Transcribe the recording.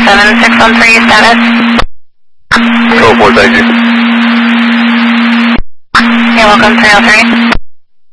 7613 status. Go 4, thank you. You're welcome, 303.